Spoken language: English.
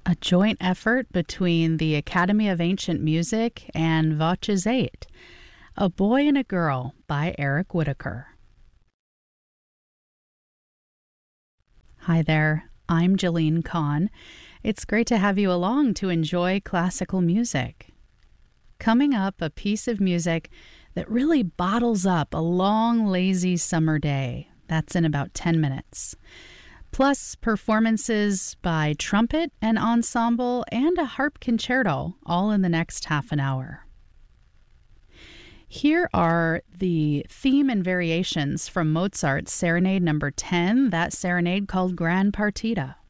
a joint effort between the Academy of Ancient Music and Voces 8, A Boy and a Girl by Eric Whitacre. Hi there, I'm Jillian Kahn. It's great to have you along to enjoy classical music. Coming up, a piece of music that really bottles up a long, lazy summer day. That's in about 10 minutes. Plus performances by trumpet and ensemble and a harp concerto, all in the next half an hour. Here are the theme and variations from Mozart's Serenade No. 10, that serenade called Gran Partita.